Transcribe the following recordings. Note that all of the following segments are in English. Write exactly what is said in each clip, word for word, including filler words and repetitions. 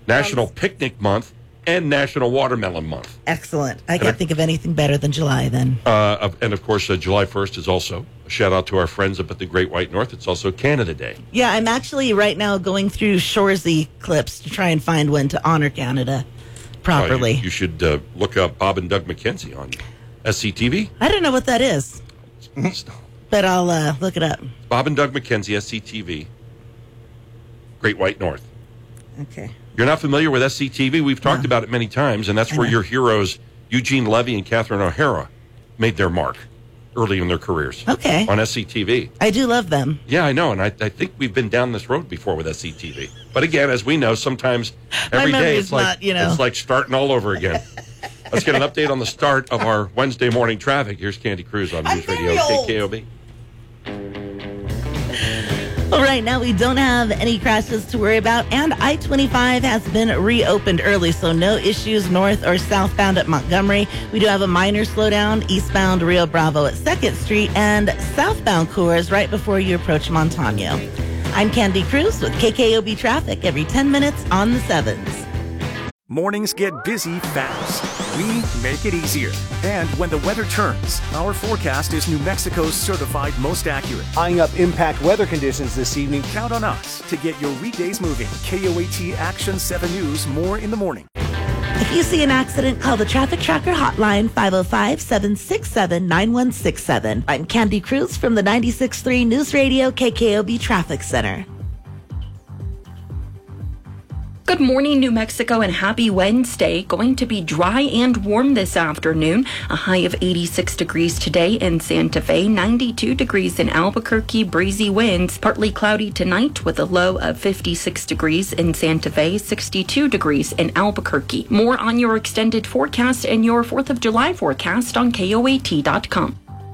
National Picnic Month, and National Watermelon Month. Excellent. I can't think of anything better than July then. Uh, and, of course, uh, July first is also a shout-out to our friends up at the Great White North. It's also Canada Day. Yeah, I'm actually right now going through Shoresy clips to try and find when to honor Canada properly. Uh, you, you should uh, look up Bob and Doug McKenzie on S C T V. I don't know what that is, but I'll uh, look it up. Bob and Doug McKenzie, S C T V, Great White North. Okay. You're not familiar with S C T V? We've talked No. about it many times, and that's where your heroes, Eugene Levy and Catherine O'Hara, made their mark early in their careers. Okay. On S C T V. I do love them. Yeah, I know, and I, I think we've been down this road before with S C T V. But again, as we know, sometimes every day it's like, not, you know. it's like starting all over again. Let's get an update on the start of our Wednesday morning traffic. Here's Candy Cruz on I'm News very Radio old. K K O B. Well, right now we don't have any crashes to worry about, and I twenty-five has been reopened early, so no issues north or southbound at Montgomery. We do have a minor slowdown eastbound Rio Bravo at second Street and southbound Coors right before you approach Montano. I'm Candy Cruz with K K O B Traffic every ten minutes on the sevens. Mornings get busy fast. We make it easier. And when the weather turns, our forecast is New Mexico's certified most accurate. Eyeing up impact weather conditions this evening. Count on us to get your weekdays moving. K O A T Action seven News, more in the morning. If you see an accident, call the Traffic Tracker hotline five oh five, seven six seven, nine one six seven. I'm Candy Cruz from the ninety-six point three News Radio K K O B Traffic Center. Good morning, New Mexico, and happy Wednesday. Going to be dry and warm this afternoon. A high of eighty-six degrees today in Santa Fe, ninety-two degrees in Albuquerque, breezy winds. Partly cloudy tonight with a low of fifty-six degrees in Santa Fe, sixty-two degrees in Albuquerque. More on your extended forecast and your fourth of July forecast on K O A T dot com.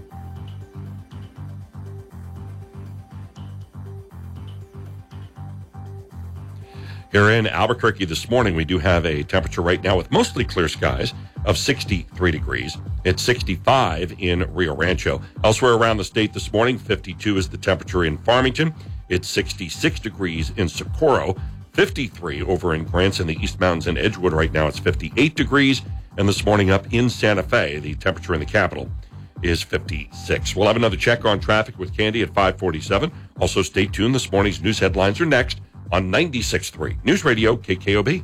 Here in Albuquerque this morning, we do have a temperature right now with mostly clear skies of sixty-three degrees. It's sixty-five in Rio Rancho. Elsewhere around the state this morning, fifty-two is the temperature in Farmington. It's sixty-six degrees in Socorro, fifty-three over in Grants in the East Mountains and Edgewood. Right now it's fifty-eight degrees. And this morning up in Santa Fe, the temperature in the capital is fifty-six. We'll have another check on traffic with Candy at five forty-seven. Also stay tuned. This morning's news headlines are next on ninety-six point three News Radio K K O B.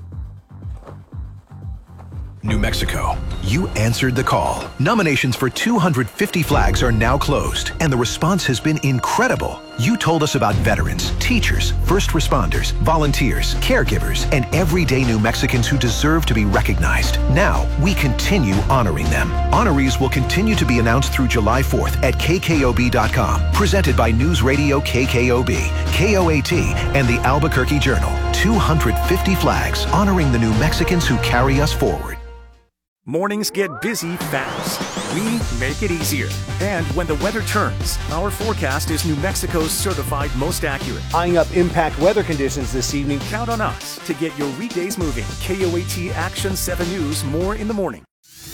New Mexico, you answered the call. Nominations for two hundred fifty flags are now closed, and the response has been incredible. You told us about veterans, teachers, first responders, volunteers, caregivers, and everyday New Mexicans who deserve to be recognized. Now, we continue honoring them. Honorees will continue to be announced through July fourth at K K O B dot com. Presented by News Radio K K O B, K O A T, and the Albuquerque Journal. two hundred fifty flags honoring the New Mexicans who carry us forward. Mornings get busy fast. We make it easier. And when the weather turns, our forecast is New Mexico's certified most accurate. Eyeing up impact weather conditions this evening. Count on us to get your weekdays moving. K O A T Action seven News, more in the morning.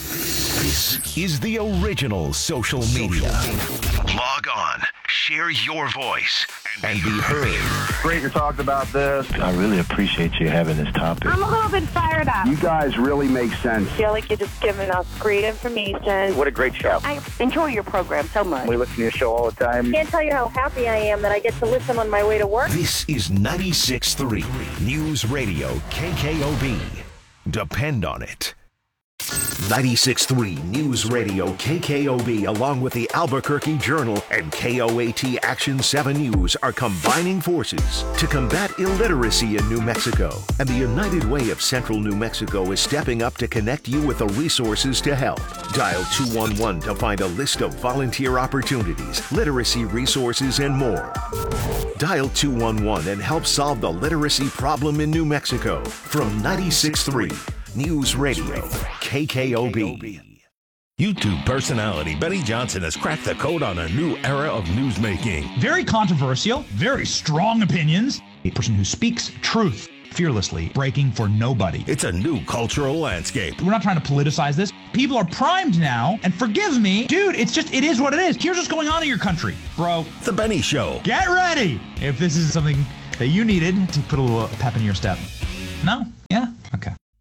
This is the original social media. Log on, share your voice, and be heard. Great you talked about this. I really appreciate you having this topic. I'm a little bit fired up. You guys really make sense. I feel like you're just giving us great information. What a great show. I enjoy your program so much. We listen to your show all the time. Can't tell you how happy I am that I get to listen on my way to work. This is ninety-six point three News Radio K K O B. Depend on it. ninety-six point three News Radio K K O B, along with the Albuquerque Journal and K O A T Action seven News, are combining forces to combat illiteracy in New Mexico. And the United Way of Central New Mexico is stepping up to connect you with the resources to help. Dial two one one to find a list of volunteer opportunities, literacy resources, and more. Dial two one one and help solve the literacy problem in New Mexico. From ninety-six point three News Radio K K O B. YouTube personality Benny Johnson has cracked the code on a new era of newsmaking. Very controversial, very strong opinions. A person who speaks truth fearlessly, breaking for nobody. It's a new cultural landscape. We're not trying to politicize this. People are primed now, and forgive me, dude, it's just, it is what it is. Here's what's going on in your country, bro. The Benny Show. Get ready if this is something that you needed to put a little pep in your step. No? Yeah?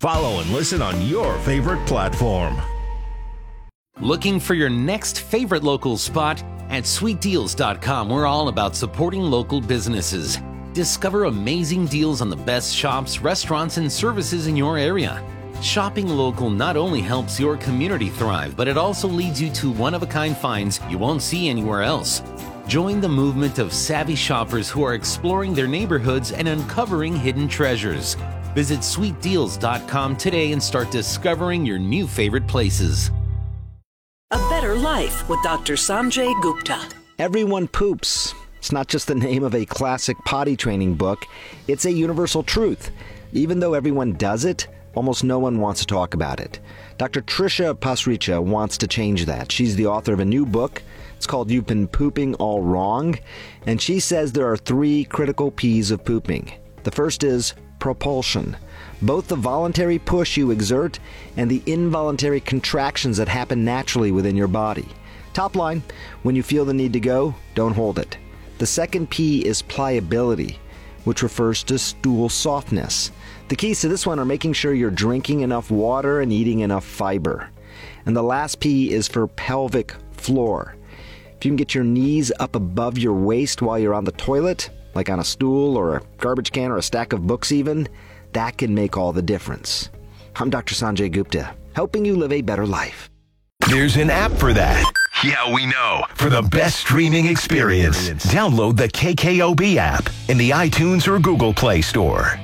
Follow and listen on your favorite platform. Looking for your next favorite local spot? At sweet deals dot com, we're all about supporting local businesses. Discover amazing deals on the best shops, restaurants, and services in your area. Shopping local not only helps your community thrive, but it also leads you to one-of-a-kind finds you won't see anywhere else. Join the movement of savvy shoppers who are exploring their neighborhoods and uncovering hidden treasures. Visit sweet deals dot com today and start discovering your new favorite places. A Better Life with Doctor Sanjay Gupta. Everyone poops. It's not just the name of a classic potty training book. It's a universal truth. Even though everyone does it, almost no one wants to talk about it. Doctor Trisha Pasricha wants to change that. She's the author of a new book. It's called You've Been Pooping All Wrong. And she says there are three critical P's of pooping. The first is propulsion. Both the voluntary push you exert and the involuntary contractions that happen naturally within your body. Top line, when you feel the need to go, don't hold it. The second P is pliability, which refers to stool softness. The keys to this one are making sure you're drinking enough water and eating enough fiber. And the last P is for pelvic floor. If you can get your knees up above your waist while you're on the toilet, like on a stool or a garbage can or a stack of books even, that can make all the difference. I'm Doctor Sanjay Gupta, helping you live a better life. There's an app for that. Yeah, we know. For the best streaming experience, download the K K O B app in the iTunes or Google Play Store.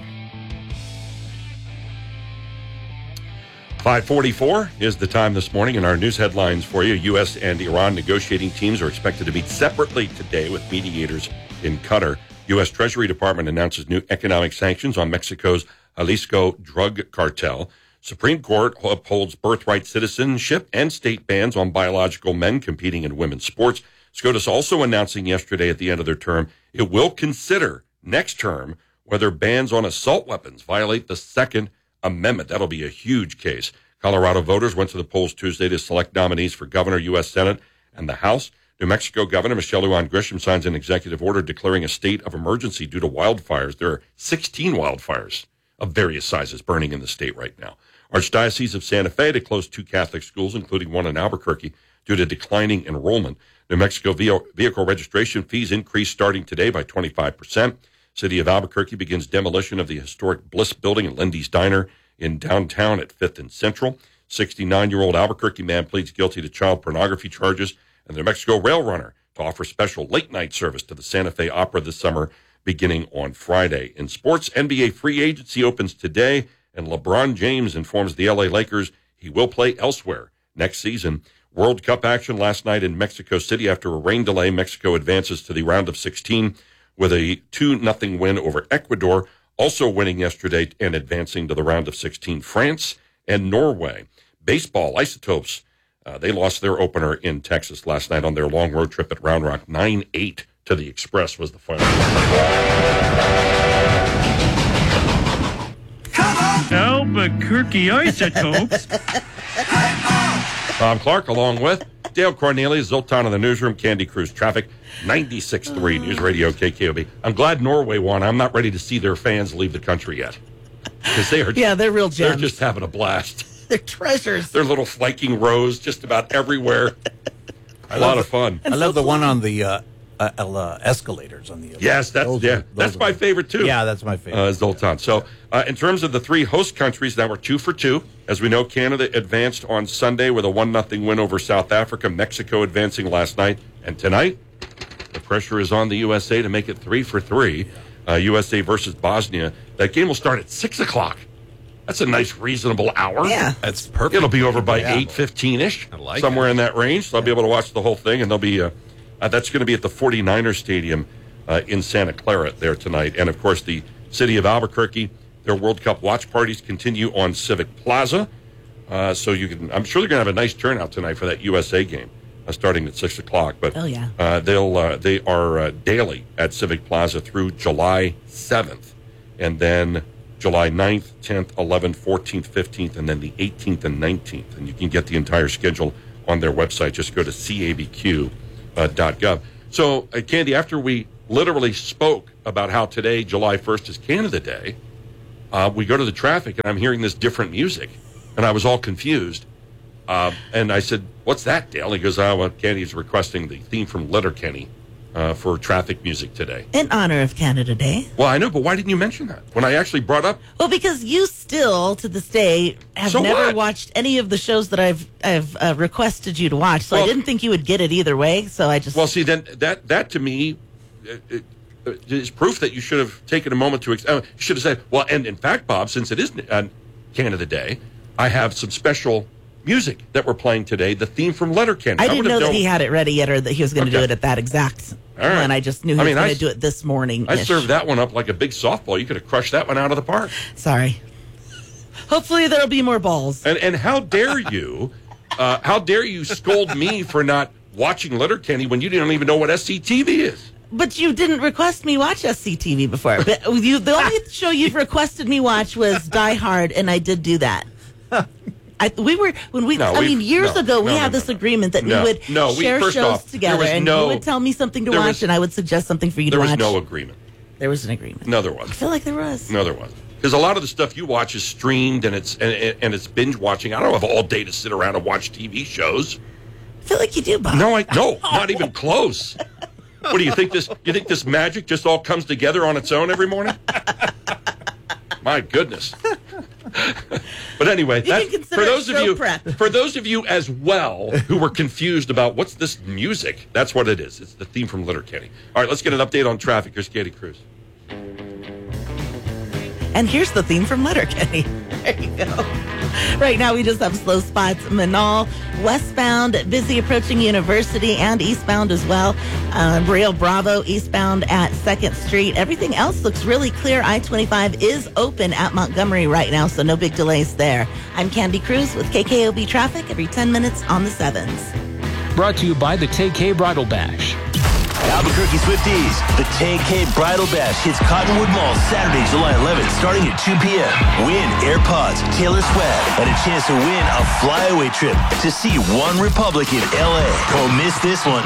five forty-four is the time this morning, and our news headlines for you. U S and Iran negotiating teams are expected to meet separately today with mediators in Qatar. U S Treasury Department announces new economic sanctions on Mexico's Jalisco drug cartel. Supreme Court upholds birthright citizenship and state bans on biological men competing in women's sports. SCOTUS also announcing yesterday at the end of their term it will consider next term whether bans on assault weapons violate the Second Amendment. That'll be a huge case. Colorado voters went to the polls Tuesday to select nominees for governor, U S Senate, and the House. New Mexico Governor Michelle Lujan Grisham signs an executive order declaring a state of emergency due to wildfires. There are sixteen wildfires of various sizes burning in the state right now. Archdiocese of Santa Fe to close two Catholic schools, including one in Albuquerque, due to declining enrollment. New Mexico vehicle registration fees increase starting today by twenty-five percent. City of Albuquerque begins demolition of the historic Bliss Building and Lindy's Diner in downtown at fifth and Central. sixty-nine-year-old Albuquerque man pleads guilty to child pornography charges. And the New Mexico Rail Runner to offer special late-night service to the Santa Fe Opera this summer, beginning on Friday. In sports, N B A free agency opens today, and LeBron James informs the L A Lakers he will play elsewhere next season. World Cup action last night in Mexico City. After a rain delay, Mexico advances to the round of sixteen with a two nothing win over Ecuador. Also winning yesterday and advancing to the round of sixteen, France and Norway. Baseball, Isotopes. Uh, they lost their opener in Texas last night on their long road trip at Round Rock. nine eight to the Express was the final. Albuquerque Isotopes. Tom Clark along with Dale Cornelius, Zoltan in the newsroom, Candy Cruz Traffic, ninety-six point three News Radio K K O B. I'm glad Norway won. I'm not ready to see their fans leave the country yet. Because they are, yeah, they're real gems. They're just having a blast. They're treasures. Their little flanking rows just about everywhere. A lot of fun. I love the one on the uh, uh, uh, escalators on the. Uh, yes, that's those yeah, are, that's my favorite too. Yeah, that's my favorite. Uh, Zoltan. So, uh, in terms of the three host countries, that were two for two. As we know, Canada advanced on Sunday with a one nothing win over South Africa. Mexico advancing last night, and tonight the pressure is on the U S A to make it three for three. Uh, U S A versus Bosnia. That game will start at six o'clock. That's a nice, reasonable hour. Yeah. That's perfect. It'll be over by yeah. eight fifteen-ish, like somewhere it. in that range. So I'll be able to watch the whole thing, and they'll be uh, uh, that's going to be at the forty-niners Stadium uh, in Santa Clara there tonight. And, of course, the city of Albuquerque, their World Cup watch parties continue on Civic Plaza. Uh, so you can, I'm sure they're going to have a nice turnout tonight for that U S A game uh, starting at six o'clock. But oh, yeah. uh, they'll, uh, they are uh, daily at Civic Plaza through July seventh. And then July ninth, tenth, eleventh, fourteenth, fifteenth, and then the eighteenth and nineteenth. And you can get the entire schedule on their website. Just go to C A B Q dot gov. So, uh, Candy, after we literally spoke about how today, July first, is Canada Day, uh, we go to the traffic, and I'm hearing this different music, and I was all confused. Uh, and I said, "What's that, Dale?" He goes, "Oh, well, Kenny's requesting the theme from Letterkenny uh, for traffic music today." In honor of Canada Day. Well, I know, but why didn't you mention that when I actually brought up? Well, because you still, to this day, have So never what? watched any of the shows that I've I've uh, requested you to watch. So Well- I didn't think you would get it either way. So I just Well, see, then that that to me uh, uh, is proof that you should have taken a moment to. Ex- uh, you should have said, "Well, and in fact, Bob, since it is uh, Canada Day, I have some special music that we're playing today. The theme from Letterkenny." I didn't would know have that known- he had it ready yet, or that he was going to do Okay. it at that exact All right. one. I just knew he I was mean, going I- to do it this morning. I served that one up like a big softball. You could have crushed that one out of the park. Sorry. Hopefully, there'll be more balls. And and how dare you? Uh, how dare you scold me for not watching Letterkenny when you don't even know what S C T V is? But you didn't request me watch S C T V before. But you, the only show you've requested me watch was Die Hard, and I did do that. I, we were when we. No, I mean, we've- years no, ago, we no, had no, this agreement that No, we would no, we- share first shows off, there together, was and no- you would tell me something to there watch, was- and I would suggest something for you There to was watch. no agreement. There was an agreement. No, there I wasn't. feel like there was. No, there wasn't. Because a lot of the stuff you watch is streamed and it's and, and it's binge watching. I don't have all day to sit around and watch T V shows. I feel like you do, Bob. No, I no, not even close. What do you think this? You think this magic just all comes together on its own every morning? My goodness. But anyway, You that, can consider for it those of show you, prep. for those of you as well who were confused about what's this music, that's what it is. It's the theme from Letterkenny. All right, let's get an update on traffic. Here's Katie Cruz. And here's the theme from Letterkenny. There you go. Right now, we just have slow spots. Manal, westbound, busy approaching University, and eastbound as well. Uh, Rio Bravo, eastbound at second Street. Everything else looks really clear. I twenty-five is open at Montgomery right now, so no big delays there. I'm Candy Cruz with K K O B Traffic every ten minutes on the sevens. Brought to you by the Tay K Bridal Bash. Albuquerque Swifties, the Tay K Bridal Bash hits Cottonwood Mall Saturday, July eleventh, starting at two p.m. Win AirPods, Taylor Swift, and a chance to win a flyaway trip to see One Republic in L A. Don't miss this one.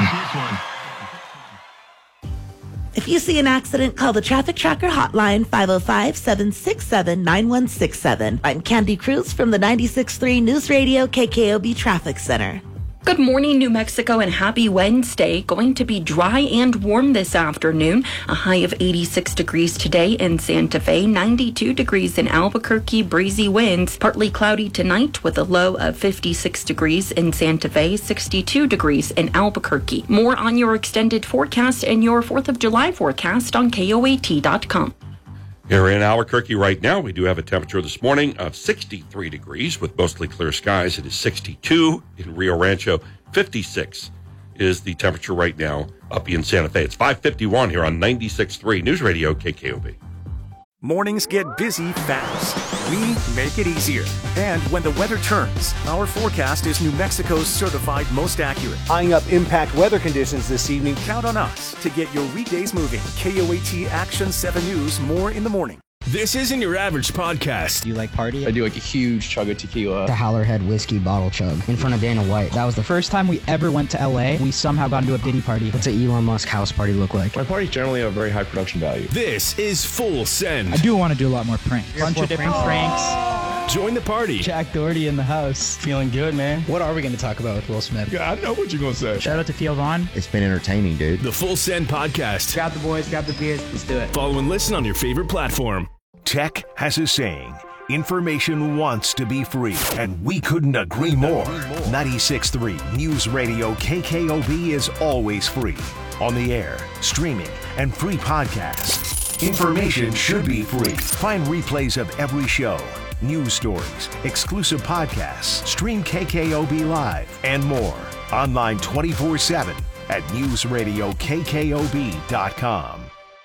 If you see an accident, call the Traffic Tracker hotline five oh five, seven six seven, nine one six seven. I'm Candy Cruz from the ninety-six point three News Radio K K O B Traffic Center. Good morning, New Mexico, and happy Wednesday. Going to be dry and warm this afternoon. A high of eighty-six degrees today in Santa Fe, ninety-two degrees in Albuquerque, breezy winds. Partly cloudy tonight with a low of fifty-six degrees in Santa Fe, sixty-two degrees in Albuquerque. More on your extended forecast and your fourth of July forecast on K O A T dot com. Here in Albuquerque right now, we do have a temperature this morning of sixty-three degrees with mostly clear skies. It is sixty-two in Rio Rancho. fifty-six is the temperature right now up in Santa Fe. It's five fifty-one here on ninety-six point three News Radio K K O B. Mornings get busy fast. We make it easier. And when the weather turns, our forecast is New Mexico's certified most accurate. Eyeing up impact weather conditions this evening. Count on us to get your weekdays moving. K O A T Action seven News, more in the morning. This isn't your average podcast. Do you like party? I do like a huge chug of tequila. The Howlerhead whiskey bottle chug in front of Dana White. That was the first time we ever went to L A. We somehow got into a Diddy party. What's an Elon Musk house party look like? My parties generally have a very high production value. This is Full Send. I do want to do a lot more pranks. A bunch of different pranks. Join the party. Jack Doherty in the house. Feeling good, man. What are we going to talk about with Will Smith? Yeah, I know what you're going to say. Shout out to Theo Vaughn. It's been entertaining, dude. The Full Send podcast. Grab the boys, grab the beers, let's do it. Follow and listen on your favorite platform. Tech has a saying. Information wants to be free, and we couldn't agree more. ninety-six point three News Radio K K O B is always free. On the air, streaming, and free podcasts. Information should be free. Find replays of every show, news stories, exclusive podcasts, stream K K O B Live, and more. Online twenty-four seven at news radio K K O B dot com.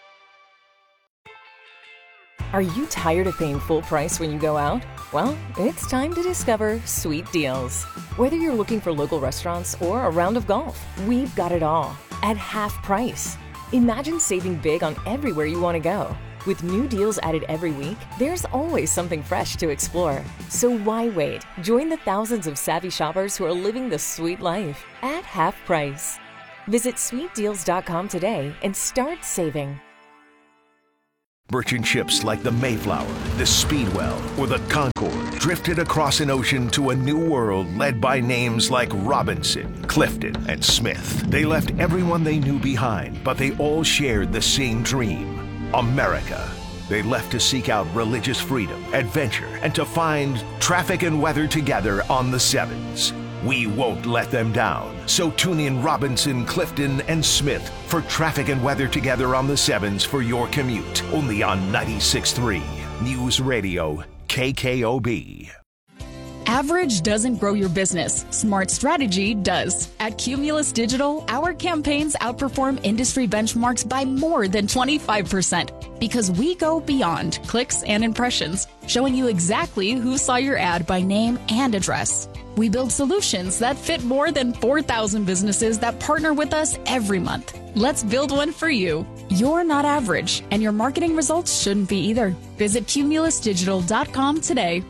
Are you tired of paying full price when you go out? Well, it's time to discover Sweet Deals. Whether you're looking for local restaurants or a round of golf, we've got it all at half price. Imagine saving big on everywhere you want to go. With new deals added every week, there's always something fresh to explore. So why wait? Join the thousands of savvy shoppers who are living the sweet life at half price. Visit sweet deals dot com today and start saving. Merchant ships like the Mayflower, the Speedwell, or the Concorde drifted across an ocean to a new world led by names like Robinson, Clifton, and Smith. They left everyone they knew behind, but they all shared the same dream, America. They left to seek out religious freedom, adventure, and to find traffic and weather together on the Sevens. We won't let them down. So tune in Robinson, Clifton, and Smith for traffic and weather together on the Sevens for your commute. Only on ninety-six point three News Radio K K O B. Average doesn't grow your business. Smart strategy does. At Cumulus Digital, our campaigns outperform industry benchmarks by more than twenty-five percent because we go beyond clicks and impressions, showing you exactly who saw your ad by name and address. We build solutions that fit more than four thousand businesses that partner with us every month. Let's build one for you. You're not average, and your marketing results shouldn't be either. Visit cumulus digital dot com today.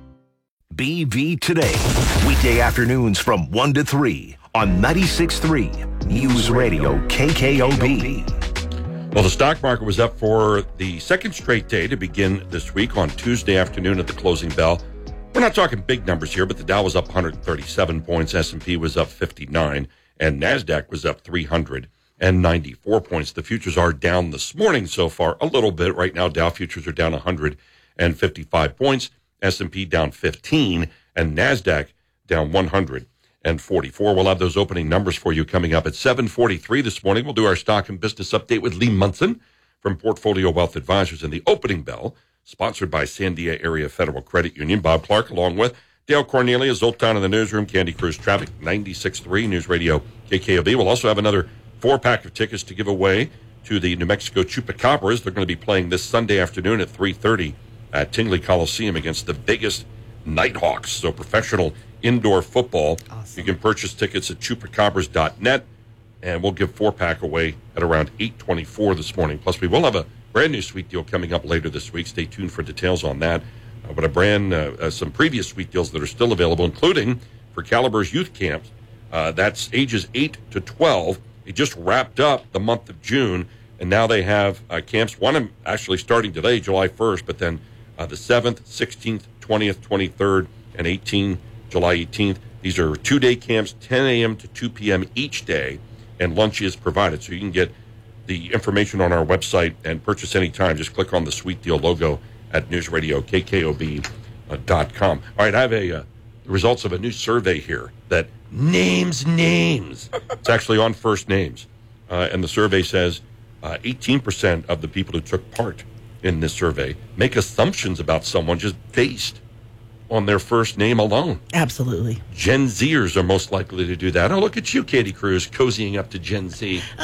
B V Today, weekday afternoons from one to three on ninety-six point three News Radio K K O B. Well, the stock market was up for the second straight day to begin this week on Tuesday afternoon at the closing bell. We're not talking big numbers here, but the Dow was up one hundred thirty-seven points, S and P was up fifty-nine, and NASDAQ was up three hundred ninety-four points. The futures are down this morning so far a little bit. Right now, Dow futures are down one hundred fifty-five points, S and P down fifteen, and NASDAQ down one hundred forty-four. We'll have those opening numbers for you coming up at seven forty-three this morning. We'll do our stock and business update with Lee Munson from Portfolio Wealth Advisors in the opening bell, sponsored by Sandia Area Federal Credit Union. Bob Clark, along with Dale Cornelia, Zoltan in the newsroom, Candy Cruz Traffic, ninety-six point three News Radio K K O B. We'll also have another four-pack of tickets to give away to the New Mexico Chupacabras. They're going to be playing this Sunday afternoon at three thirty at Tingley Coliseum against the Vegas Nighthawks. So professional indoor football. Awesome. You can purchase tickets at chupacabras dot net, and we'll give four-pack away at around eight twenty-four this morning. Plus, we will have a brand new sweet deal coming up later this week. Stay tuned for details on that. Uh, but a brand, uh, uh, some previous sweet deals that are still available, including for Caliber's youth camps. Uh, that's ages eight to twelve. They just wrapped up the month of June, and now they have uh, camps. One of them actually starting today, July first, but then uh, the seventh, sixteenth, twentieth, twenty-third, and eighteenth, July eighteenth. These are two-day camps, ten a.m. to two p.m. each day, and lunch is provided. So you can get the information on our website and purchase anytime. Just click on the Sweet Deal logo at news radio K K O B dot com. All right, I have a uh, the results of a new survey here that names names. It's actually on First Names. Uh, and the survey says uh, eighteen percent of the people who took part in this survey make assumptions about someone just based on their first name alone. Absolutely. Gen Zers are most likely to do that. Oh, look at you, Katie Cruz, cozying up to Gen Z. Oh,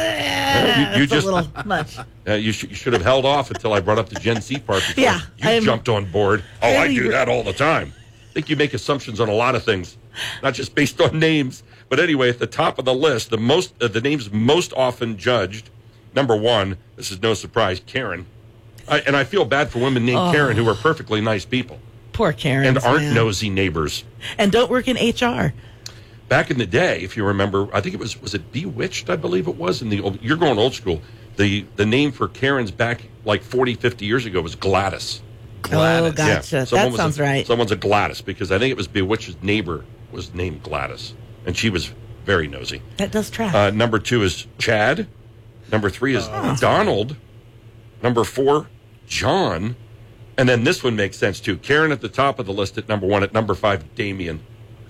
uh, you, you just just a little much. Uh, you, sh- you should have held off until I brought up the Gen Z part before Yeah, you I'm jumped on board. Oh, I really do re- that all the time. I think you make assumptions on a lot of things, not just based on names. But anyway, at the top of the list, the most uh, the names most often judged, number one, this is no surprise, Karen. I, and I feel bad for women named Oh. Karen who are perfectly nice people Poor Karen. and aren't nosy neighbors. And don't work in H R. Back in the day, if you remember, I think it was was it Bewitched, I believe it was. In the old, you're going old school. The the name for Karens back like forty, fifty years ago was Gladys. Oh, gotcha. Someone That was sounds a, right. Someone's a Gladys because I think it was Bewitched's neighbor was named Gladys, and she was very nosy. That does track. Uh, number two is Chad. Number three is Oh. Donald. Number four, John. And then this one makes sense, too. Karen at the top of the list at number one. At number five, Damien,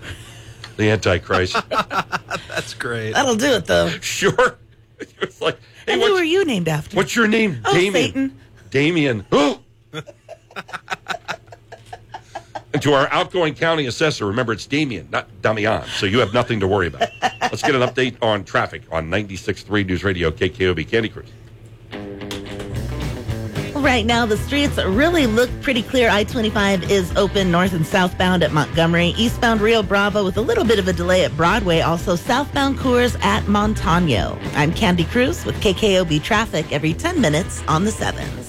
the Antichrist. That's great. That'll do it, though. Sure. It's like, hey, And what's, who are you named after? what's your name? Oh, Damien. Satan. Damien. Oh! And to our outgoing county assessor, remember it's Damien, not Damian, so you have nothing to worry about. Let's get an update on traffic on ninety-six point three News Radio K K O B. Candy Cruz. Right now, the streets really look pretty clear. I twenty-five is open north and southbound at Montgomery. Eastbound Rio Bravo with a little bit of a delay at Broadway. Also, southbound Coors at Montano. I'm Candy Cruz with K K O B Traffic every ten minutes on the sevens.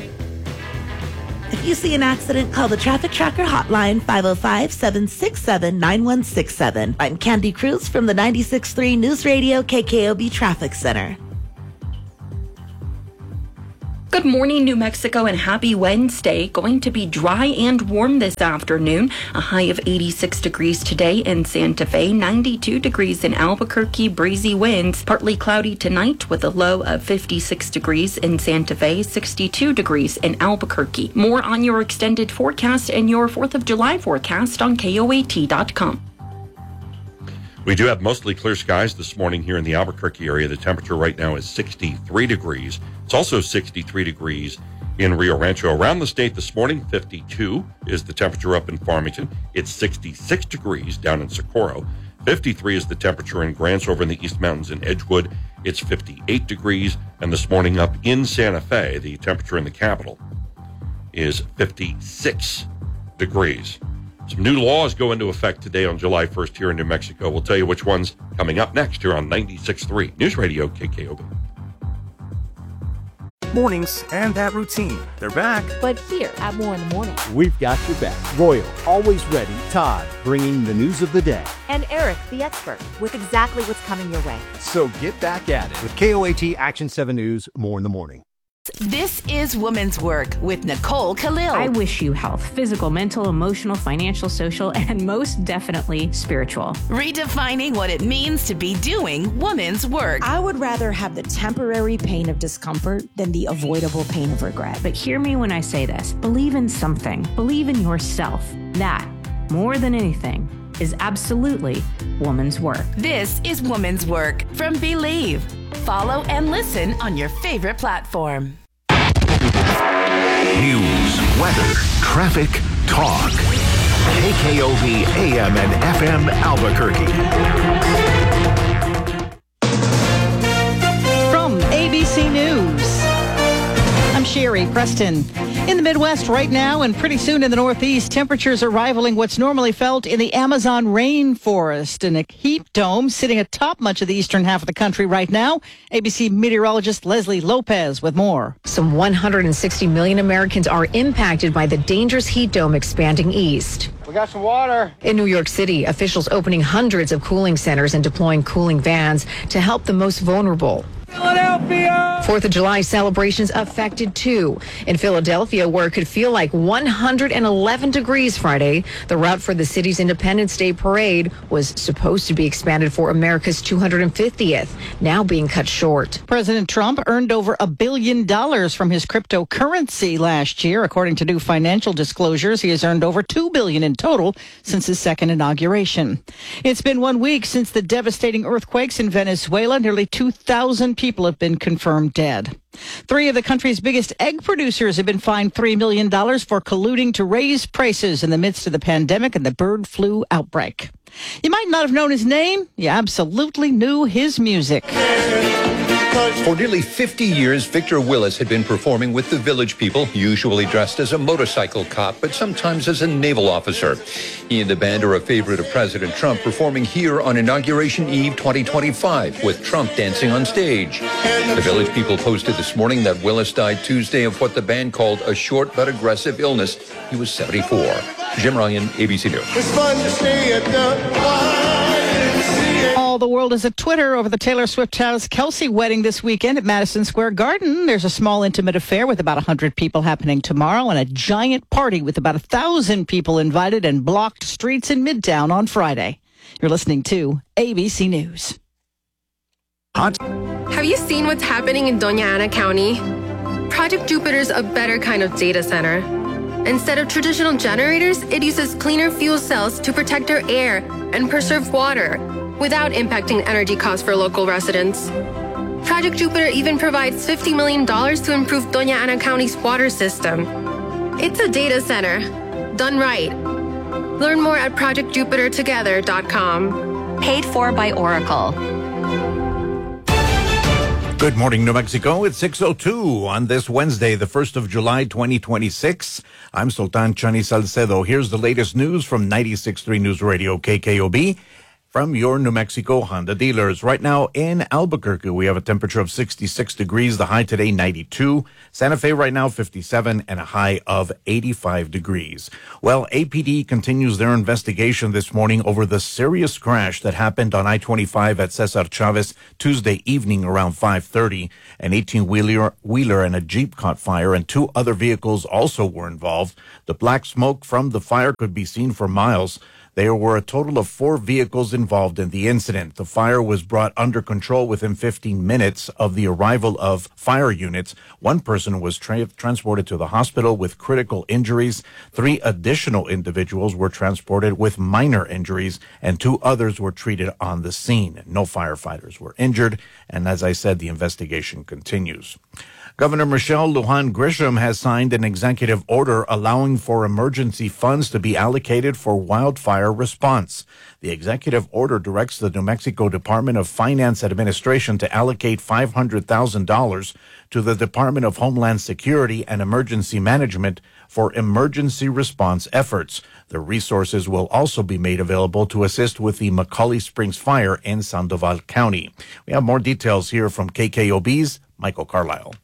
If you see an accident, call the Traffic Tracker hotline, five oh five, seven six seven, nine one six seven. I'm Candy Cruz from the ninety-six point three News Radio K K O B Traffic Center. Good morning, New Mexico, and happy Wednesday. Going to be dry and warm this afternoon. A high of eighty-six degrees today in Santa Fe, ninety-two degrees in Albuquerque, breezy winds. Partly cloudy tonight with a low of fifty-six degrees in Santa Fe, sixty-two degrees in Albuquerque. More on your extended forecast and your fourth of July forecast on K O A T dot com. We do have mostly clear skies this morning here in the Albuquerque area. The temperature right now is sixty-three degrees. It's also sixty-three degrees in Rio Rancho. Around the state this morning, fifty-two is the temperature up in Farmington. It's sixty-six degrees down in Socorro. fifty-three is the temperature in Grants over in the East Mountains in Edgewood. It's fifty-eight degrees. And this morning up in Santa Fe, the temperature in the capital is fifty-six degrees. Some new laws go into effect today on July first here in New Mexico. We'll tell you which ones coming up next here on ninety-six point three News Radio K K O B. Mornings and that routine. They're back. But here at More in the Morning. We've got your back. Royal, always ready. Todd, bringing the news of the day. And Eric, the expert, with exactly what's coming your way. So get back at it with K O A T Action seven News, More in the Morning. This is Women's Work with Nicole Khalil. I wish you health, physical, mental, emotional, financial, social, and most definitely spiritual. Redefining what it means to be doing women's work. I would rather have the temporary pain of discomfort than the avoidable pain of regret. But hear me when I say this. Believe in something. Believe in yourself. That, more than anything, is absolutely woman's work. This is Woman's Work from Believe. Follow and listen on your favorite platform. News, weather, traffic, talk. K K O B A M and F M Albuquerque. From A B C News, I'm Sherry Preston. In the Midwest right now and pretty soon in the Northeast, temperatures are rivaling what's normally felt in the Amazon rainforest. And a heat dome sitting atop much of the eastern half of the country right now. A B C meteorologist Leslie Lopez with more. Some one hundred sixty million Americans are impacted by the dangerous heat dome expanding east. We got some water. In New York City, officials opening hundreds of cooling centers and deploying cooling vans to help the most vulnerable. Philadelphia! Fourth of July celebrations affected too. In Philadelphia, where it could feel like one hundred eleven degrees Friday, the route for the city's Independence Day parade was supposed to be expanded for America's two hundred fiftieth, now being cut short. President Trump earned over a billion dollars from his cryptocurrency last year. According to new financial disclosures, he has earned over two billion dollars in total since his second inauguration. It's been one week since the devastating earthquakes in Venezuela. Nearly two thousand people have been confirmed dead. Three of the country's biggest egg producers have been fined three million dollars for colluding to raise prices in the midst of the pandemic and the bird flu outbreak. You might not have known his name. You absolutely knew his music. For nearly fifty years, Victor Willis had been performing with the Village People, usually dressed as a motorcycle cop, but sometimes as a naval officer. He and the band are a favorite of President Trump, performing here on Inauguration Eve twenty twenty-five, with Trump dancing on stage. The Village People posted this morning that Willis died Tuesday of what the band called a short but aggressive illness. He was seventy-four. Jim Ryan, A B C News. It's fun to stay at the All the world is at Twitter over the Taylor Swift House Kelsey wedding this weekend at Madison Square Garden. There's a small intimate affair with about one hundred people happening tomorrow and a giant party with about one thousand people invited and blocked streets in Midtown on Friday. You're listening to A B C News. Have you seen what's happening in Doña Ana County? Project Jupiter's a better kind of data center. Instead of traditional generators, it uses cleaner fuel cells to protect our air and preserve water without impacting energy costs for local residents. Project Jupiter even provides fifty million dollars to improve Doña Ana County's water system. It's a data center, done right. Learn more at project jupiter together dot com. Paid for by Oracle. Good morning, New Mexico. It's six oh two on this Wednesday, the first of July, twenty twenty-six. I'm Sultan Chani Salcedo. Here's the latest news from ninety-six point three News Radio K K O B. from your New Mexico Honda dealers. Right now in Albuquerque, we have a temperature of sixty-six degrees, the high today ninety-two. Santa Fe right now fifty-seven and a high of eighty-five degrees. Well, A P D continues their investigation this morning over the serious crash that happened on I twenty-five at Cesar Chavez Tuesday evening around five thirty. An eighteen-wheeler wheeler and a Jeep caught fire, and two other vehicles also were involved. The black smoke from the fire could be seen for miles. There were a total of four vehicles involved in the incident. The fire was brought under control within fifteen minutes of the arrival of fire units. One person was tra- transported to the hospital with critical injuries. Three additional individuals were transported with minor injuries, and two others were treated on the scene. No firefighters were injured, and as I said, the investigation continues. Governor Michelle Lujan Grisham has signed an executive order allowing for emergency funds to be allocated for wildfire response. The executive order directs the New Mexico Department of Finance Administration to allocate five hundred thousand dollars to the Department of Homeland Security and Emergency Management for emergency response efforts. The resources will also be made available to assist with the McCauley Springs fire in Sandoval County. We have more details here from K K O B's Michael Carlisle.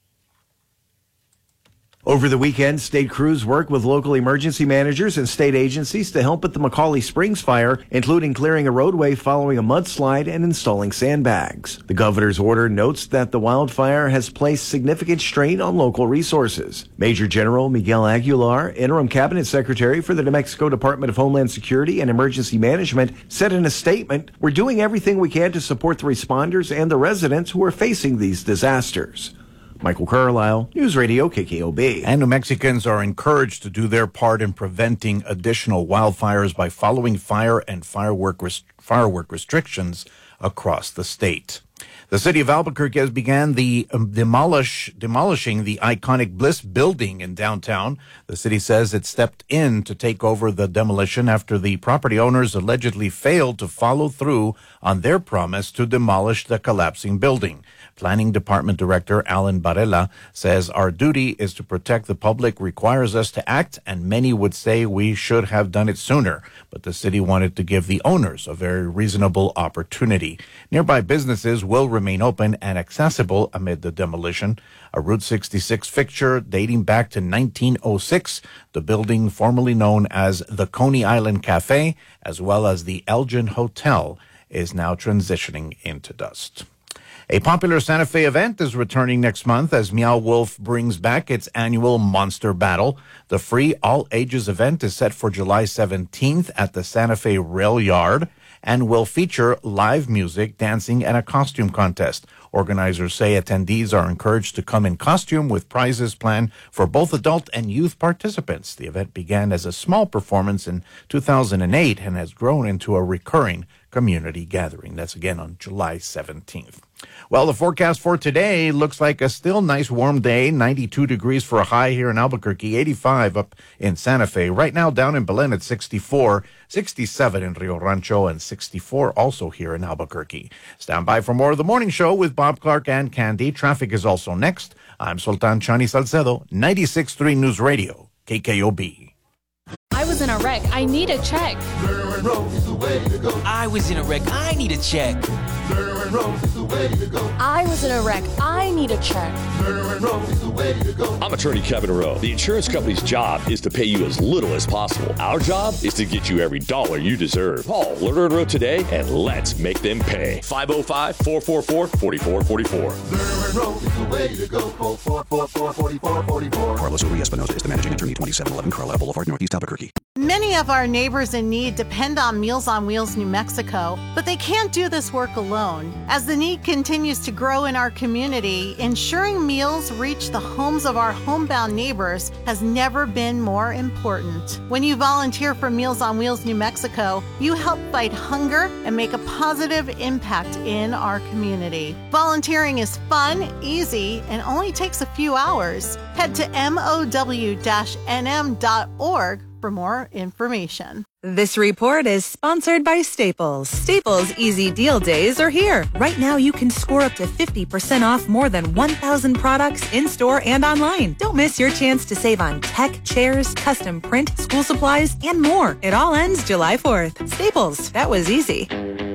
Over the weekend, state crews worked with local emergency managers and state agencies to help at the McCauley Springs fire, including clearing a roadway following a mudslide and installing sandbags. The governor's order notes that the wildfire has placed significant strain on local resources. Major General Miguel Aguilar, interim cabinet secretary for the New Mexico Department of Homeland Security and Emergency Management, said in a statement, "We're doing everything we can to support the responders and the residents who are facing these disasters." Michael Carlisle, News Radio K K O B. And New Mexicans are encouraged to do their part in preventing additional wildfires by following fire and firework rest- firework restrictions across the state. The city of Albuquerque has began the um, demolish demolishing the iconic Bliss building in downtown. The city says it stepped in to take over the demolition after the property owners allegedly failed to follow through on their promise to demolish the collapsing building. Planning Department Director Alan Barela says our duty is to protect the public, requires us to act, and many would say we should have done it sooner. But the city wanted to give the owners a very reasonable opportunity. Nearby businesses will remain open and accessible amid the demolition. A Route sixty-six fixture dating back to nineteen oh six, the building formerly known as the Coney Island Cafe, as well as the Elgin Hotel, is now transitioning into dust. A popular Santa Fe event is returning next month as Meow Wolf brings back its annual Monster Battle. The free all-ages event is set for July seventeenth at the Santa Fe Rail Yard and will feature live music, dancing, and a costume contest. Organizers say attendees are encouraged to come in costume with prizes planned for both adult and youth participants. The event began as a small performance in two thousand eight and has grown into a recurring community gathering. That's again on July seventeenth. Well, the forecast for today looks like a still nice warm day, ninety-two degrees for a high here in Albuquerque, eighty-five up in Santa Fe. Right now down in Belen at sixty-four, sixty-seven in Rio Rancho, and sixty-four also here in Albuquerque. Stand by for more of the morning show with Bob Clark and Candy. Traffic is also next. I'm Sultan Chani Salcedo, ninety-six point three News Radio, K K O B. I was in a wreck. I need a check. I was in a wreck. I need a check. I was in a wreck. I need a check. I'm attorney Kevin Rowe. The insurance company's job is to pay you as little as possible. Our job is to get you every dollar you deserve. Call Lerner and Rowe today and let's make them pay. five oh five, four four four, four four four four. Lerner and Rowe is the way to go. Call four four four, four four four four. Carlos Uri-Espinosa is the managing attorney, twenty-seven eleven Carlisle Boulevard, Northeast Albuquerque. Many of our neighbors in need depend on Meals on Wheels New Mexico, but they can't do this work alone. As the need continues to grow in our community, ensuring meals reach the homes of our homebound neighbors has never been more important. When you volunteer for Meals on Wheels New Mexico, you help fight hunger and make a positive impact in our community. Volunteering is fun, easy, and only takes a few hours. Head to M O W N M dot org for more information. This report is sponsored by Staples. Staples Easy Deal Days are here. Right now, you can score up to fifty percent off more than one thousand products in-store and online. Don't miss your chance to save on tech, chairs, custom print, school supplies, and more. It all ends July fourth. Staples, that was easy.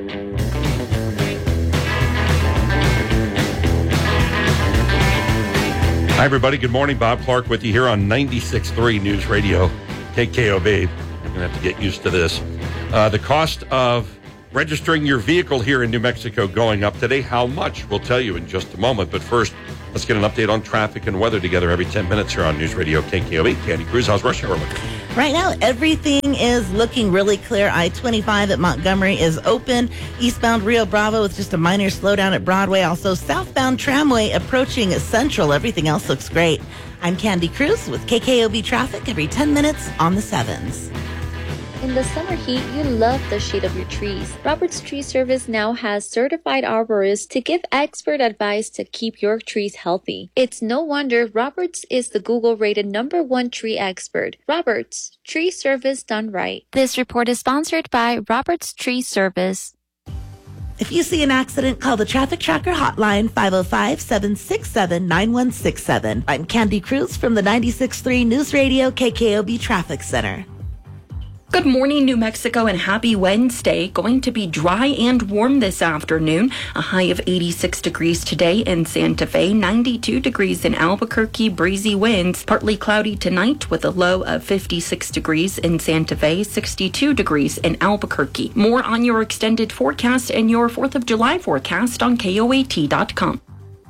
Hi, everybody. Good morning. Bob Clark with you here on ninety-six point three News Radio, K K O B. You're going to have to get used to this. Uh, the cost of registering your vehicle here in New Mexico going up today. How much? We'll tell you in just a moment. But first, let's get an update on traffic and weather together every ten minutes here on News Radio K K O B. Candy Cruz, how's rush hour looking? Right now, everything is looking really clear. I twenty-five at Montgomery is open. Eastbound Rio Bravo with just a minor slowdown at Broadway. Also, southbound Tramway approaching Central. Everything else looks great. I'm Candy Cruz with K K O B traffic every ten minutes on the sevens. In the summer heat, you love the shade of your trees. Roberts Tree Service now has certified arborists to give expert advice to keep your trees healthy. It's no wonder Roberts is the Google-rated number one tree expert. Roberts, tree service done right. This report is sponsored by Roberts Tree Service. If you see an accident, call the Traffic Tracker hotline five oh five, seven six seven, nine one six seven. I'm Candy Cruz from the ninety-six point three News Radio K K O B Traffic Center. Good morning, New Mexico, and happy Wednesday. Going to be dry and warm this afternoon. A high of eighty-six degrees today in Santa Fe, ninety-two degrees in Albuquerque, breezy winds. Partly cloudy tonight with a low of fifty-six degrees in Santa Fe, sixty-two degrees in Albuquerque. More on your extended forecast and your fourth of July forecast on K O A T dot com.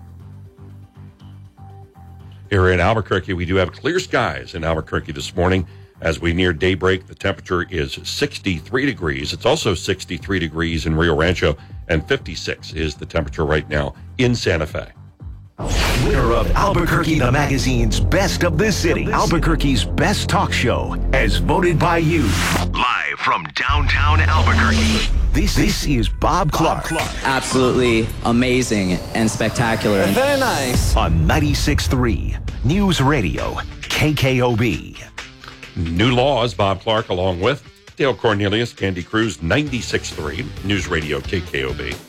Here in Albuquerque, we do have clear skies in Albuquerque this morning. As we near daybreak, the temperature is sixty-three degrees. It's also sixty-three degrees in Rio Rancho, and fifty-six is the temperature right now in Santa Fe. Winner of Albuquerque the Magazine's Best of the City, Albuquerque's best talk show, as voted by you. Live from downtown Albuquerque, this, this is Bob Clark. Absolutely amazing and spectacular. Very nice. On ninety-six point three News Radio, K K O B. New laws, Bob Clark, along with Dale Cornelius, Candy Cruz, ninety-six point three News Radio, K K O B.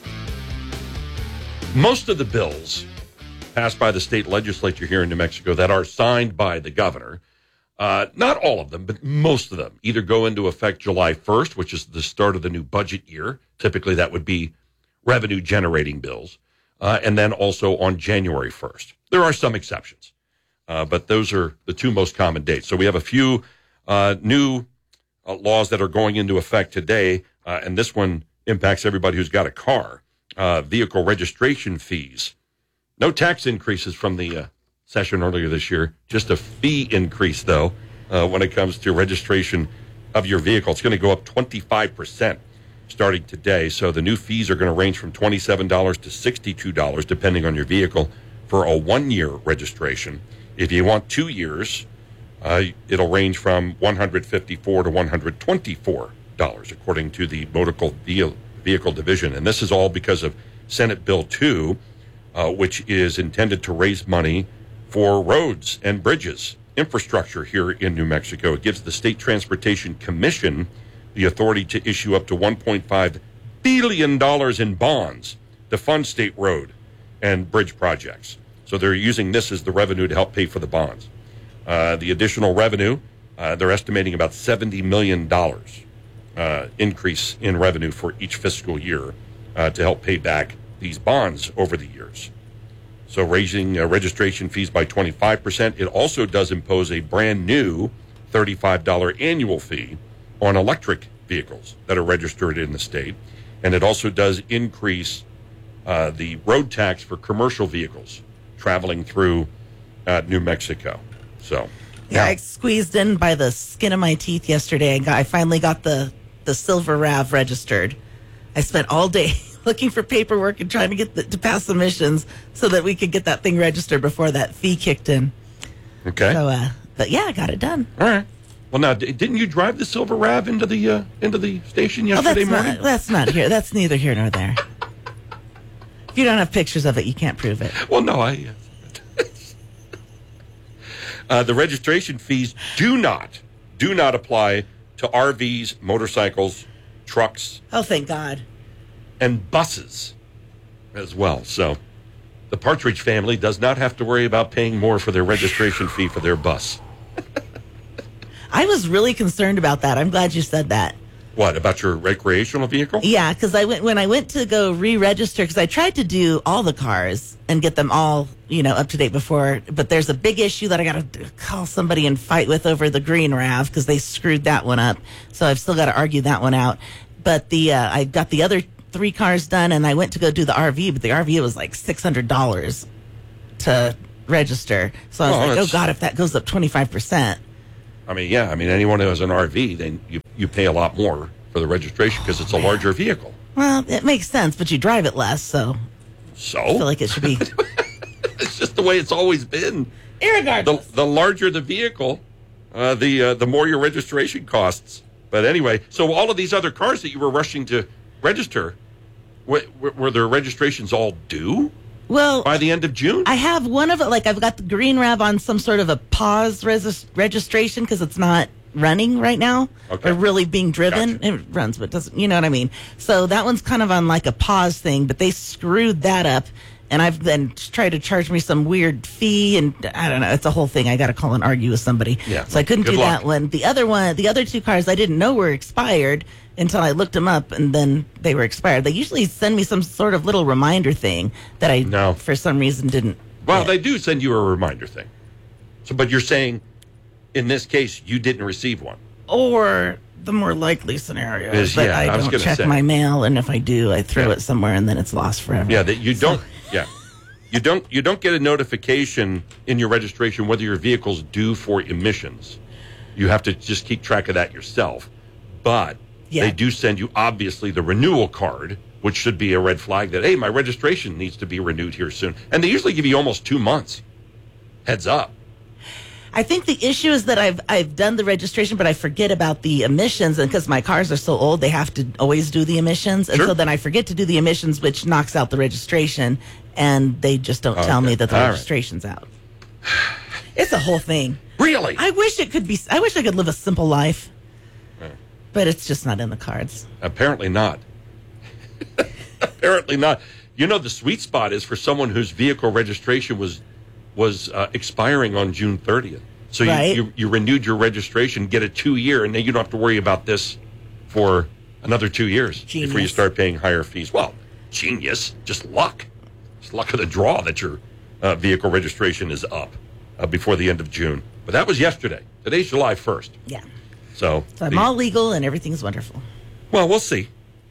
Most of the bills passed by the state legislature here in New Mexico that are signed by the governor, uh, not all of them, but most of them, either go into effect July first, which is the start of the new budget year. Typically, that would be revenue-generating bills, uh, and then also on January first. There are some exceptions. Uh, but those are the two most common dates. So we have a few uh, new uh, laws that are going into effect today, uh, and this one impacts everybody who's got a car. Uh, vehicle registration fees. No tax increases from the uh, session earlier this year, just a fee increase, though, uh, when it comes to registration of your vehicle. It's going to go up twenty-five percent starting today. So the new fees are going to range from twenty-seven dollars to sixty-two dollars, depending on your vehicle, for a one-year registration. If you want two years, uh, it'll range from one hundred fifty-four dollars to one hundred twenty-four dollars, according to the Motor Vehicle Division. And this is all because of Senate Bill two, uh, which is intended to raise money for roads and bridges, infrastructure here in New Mexico. It gives the State Transportation Commission the authority to issue up to one point five billion dollars in bonds to fund state road and bridge projects. So they're using this as the revenue to help pay for the bonds. Uh, the additional revenue, uh, they're estimating about seventy million dollars uh, increase in revenue for each fiscal year uh, to help pay back these bonds over the years. So raising uh, registration fees by twenty-five percent. It also does impose a brand new thirty-five dollars annual fee on electric vehicles that are registered in the state. And it also does increase uh, the road tax for commercial vehicles traveling through uh, New Mexico. So, yeah, I squeezed in by the skin of my teeth yesterday. I, got, I finally got the, the Silver RAV registered. I spent all day looking for paperwork and trying to get the, to pass submissions so that we could get that thing registered before that fee kicked in. Okay. So, uh, but yeah, I got it done. All right. Well, now, d- didn't you drive the Silver RAV into the uh, into the station yesterday oh, that's morning? Not, that's not here. That's neither here nor there. If you don't have pictures of it, you can't prove it. Well, no, I. Uh, the registration fees do not do not apply to R Vs, motorcycles, trucks, Oh, thank God. and buses as well. So the Partridge family does not have to worry about paying more for their registration fee for their bus. I was really concerned about that. I'm glad you said that. What, about your recreational vehicle? Yeah, because I went when I went to go re-register, because I tried to do all the cars and get them all, you know, up to date before. But there's a big issue that I got to call somebody and fight with over the green R A V because they screwed that one up. So I've still got to argue that one out. But the uh, I got the other three cars done, and I went to go do the R V, but the R V was like six hundred dollars to register. So I was Well, like, oh that's- God, if that goes up twenty-five percent. I mean, yeah. I mean, anyone who has an R V, then you, you pay a lot more for the registration because it's a larger vehicle. Well, it makes sense, but you drive it less, so So? I feel like it should be. It's just the way it's always been. Irregardless. The, the larger the vehicle, uh, the uh, the more your registration costs. But anyway, so all of these other cars that you were rushing to register, were, were their registrations all due? Well, by the end of June? I have one of it, like I've got the green R A V on some sort of a pause res- registration because it's not running right now Okay. or really being driven. Gotcha. It runs, but doesn't, you know what I mean? So that one's kind of on like a pause thing, but they screwed that up. And I've then tried to charge me some weird fee, and I don't know. It's a whole thing. I got to call and argue with somebody. Yeah. So I couldn't Good do luck. that one. The other one, the other two cars, I didn't know were expired until I looked them up, and then they were expired. They usually send me some sort of little reminder thing that I, No. for some reason, didn't. Well, they do send you a reminder thing. So, but you're saying, in this case, you didn't receive one. Or the more likely scenario Is- is that yeah, I I was don't gonna check say. my mail, and if I do, I throw Yeah. it somewhere, and then it's lost forever. Yeah, that you don't. Yeah, you don't. You don't get a notification in your registration whether your vehicle's due for emissions. You have to just keep track of that yourself. But Yeah. they do send you obviously the renewal card, which should be a red flag that hey, my registration needs to be renewed here soon. And they usually give you almost two months heads up. I think the issue is that I've I've done the registration, but I forget about the emissions, and because my cars are so old, they have to always do the emissions, and Sure. so then I forget to do the emissions, which knocks out the registration, and they just don't tell Okay. me that the All right. registration's out. It's a whole thing. Really? I wish it could be. I wish I could live a simple life, but it's just not in the cards. Apparently not. Apparently not. You know, the sweet spot is for someone whose vehicle registration was was uh, expiring on June thirtieth. So you, Right. you you renewed your registration, get a two year, and then you don't have to worry about this for another two years before you Genius. start paying higher fees. Well, genius, just luck. It's luck of the draw that your uh, vehicle registration is up uh, before the end of June. But that was yesterday. Today's July first. Yeah. So, So I'm the- all legal, and everything's wonderful. well, we'll see.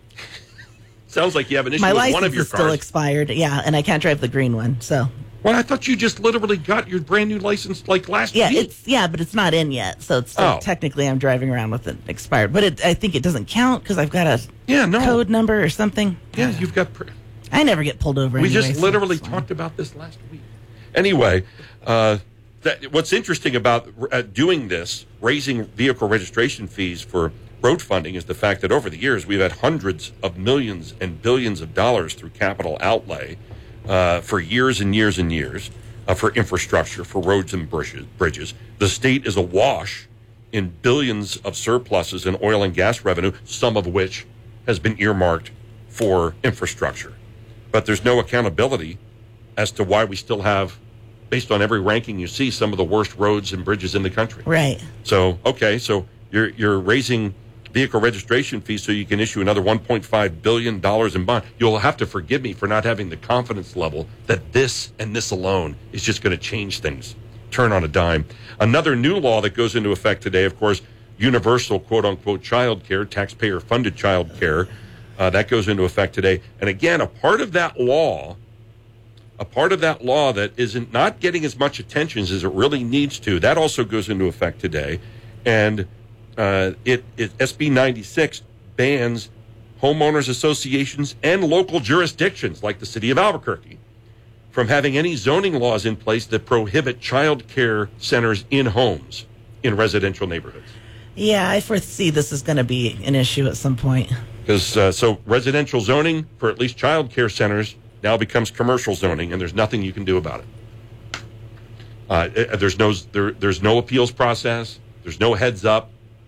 Sounds like you have an issue My with license one of your is still cars. expired. Yeah, and I can't drive the green one. So Well, I thought you just literally got your brand new license like last yeah, week. it's yeah, but it's not in yet. So it's still, Oh. technically I'm driving around with it expired. But it, I think it doesn't count because I've got a yeah, no. code number or something. Yeah, you've got. Pr- I never get pulled over. we anyway, just so literally it's fine. talked about this last week. Anyway, uh, that, what's interesting about uh, doing this, raising vehicle registration fees for road funding, is the fact that over the years we've had hundreds of millions and billions of dollars through capital outlay uh, for years and years and years uh, for infrastructure, for roads and bridges. Bridges. The state is awash in billions of surpluses in oil and gas revenue, some of which has been earmarked for infrastructure. But there's no accountability as to why we still have, based on every ranking you see, some of the worst roads and bridges in the country. Right. So, okay, so you're you're raising vehicle registration fees so you can issue another one point five billion dollars in bond. You'll have to forgive me for not having the confidence level that this and this alone is just going to change things, turn on a dime. Another new law that goes into effect today, of course, universal quote-unquote child care, taxpayer-funded child care. Uh, that goes into effect today. And again, a part of that law, a part of that law that isn't not getting as much attention as it really needs to, that also goes into effect today. And uh, it, it S B ninety-six bans homeowners associations and local jurisdictions like the city of Albuquerque from having any zoning laws in place that prohibit child care centers in homes in residential neighborhoods. Yeah, I foresee this is going to be an issue at some point. Because uh, so residential zoning for at least child care centers now becomes commercial zoning, and there's nothing you can do about it. Uh, it- there's no there, there's no appeals process. There's no heads up.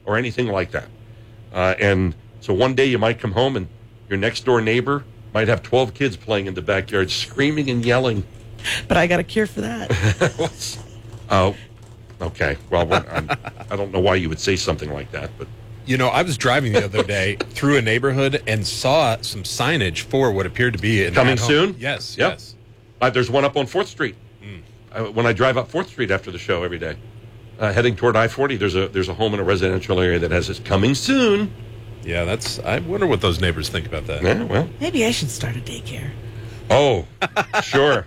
or anything like that. Uh, and so one day you might come home and your next door neighbor might have twelve kids playing in the backyard, screaming and yelling. But I got a cure for that. Oh, okay. Well, I'm, I don't know why you would say something like that, but. You know, I was driving the other day through a neighborhood and saw some signage for what appeared to be an coming at-home. soon. Yes, yep. yes. Uh, there's one up on fourth Street. Mm. Uh, when I drive up fourth Street after the show every day, uh, heading toward I forty, there's a there's a home in a residential area that has this coming soon. Yeah, that's. I wonder what those neighbors think about that. Yeah, well, maybe I should start a daycare. Oh, sure.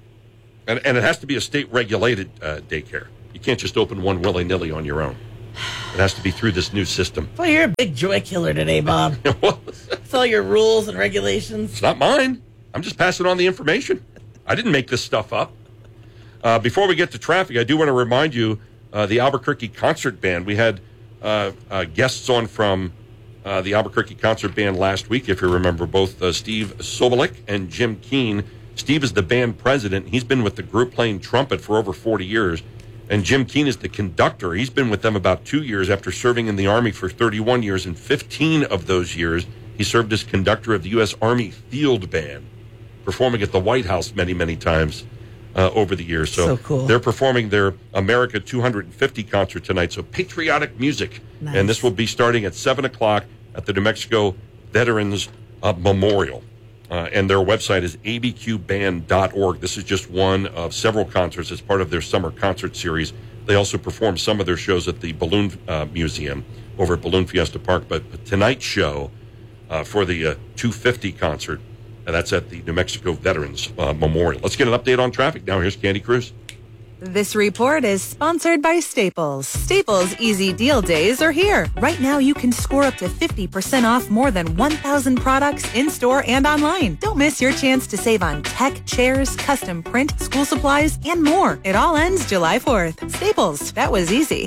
And and it has to be a state regulated uh, daycare. You can't just open one willy nilly on your own. It has to be through this new system. Well, you're a big joy killer today, Bob. It's all your rules and regulations. It's not mine. I'm just passing on the information. I didn't make this stuff up. Uh, before we get to traffic, I do want to remind you, uh, the Albuquerque Concert Band. We had uh, uh, guests on from uh, the Albuquerque Concert Band last week, if you remember, both uh, Steve Sobolik and Jim Keene. Steve is the band president. He's been with the group playing trumpet for over forty years. And Jim Keene is the conductor. He's been with them about two years after serving in the Army for thirty-one years. And fifteen of those years, he served as conductor of the U S Army Field Band, performing at the White House many, many times uh, over the years. So, so cool. They're performing their America two hundred fifty concert tonight. So patriotic music. Nice. And this will be starting at seven o'clock at the New Mexico Veterans uh, Memorial. Uh, and their website is a b q band dot org. This is just one of several concerts as part of their summer concert series. They also perform some of their shows at the Balloon uh, Museum over at Balloon Fiesta Park. But tonight's show uh, for the uh, two fifty concert, uh, that's at the New Mexico Veterans uh, Memorial. Let's get an update on traffic. Now here's Candy Cruz. This report is sponsored by Staples. Staples Easy Deal Days are here. Right now, you can score up to fifty percent off more than one thousand products in-store and online. Don't miss your chance to save on tech, chairs, custom print, school supplies, and more. It all ends July fourth. Staples, that was easy.